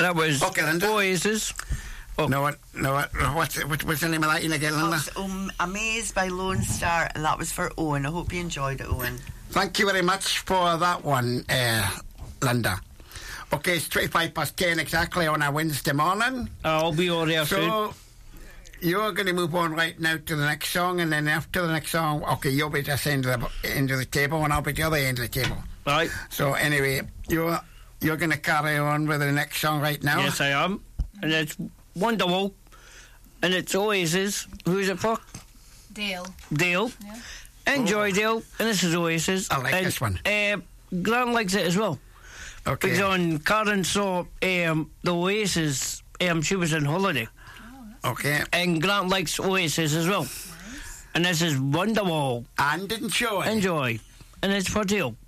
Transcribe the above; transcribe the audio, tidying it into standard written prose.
That was Okay, Linda. Oasis. Oh. No, what's the name of that again, Linda? That was Amazed by Lone Star, and that was for Owen. I hope you enjoyed it, Owen. Thank you very much for that one, Linda. Okay, it's 10 exactly on a Wednesday morning. I'll be all there soon. So, you're going to move on right now to the next song, and then after the next song, okay, you'll be this end of the table, and I'll be the other end of the table. Right. So, anyway, you're going to carry on with the next song right now? Yes, I am. And it's Wonderwall. And it's Oasis. Who's it for? Dale. Dale. Yeah. Enjoy, Dale. And this is Oasis. I like this one. Grant likes it as well. Okay. Because on Karen saw the Oasis, she was on holiday. Okay. And Grant likes Oasis as well. Nice. And this is Wonderwall. And enjoy. Enjoy. And it's for Dale.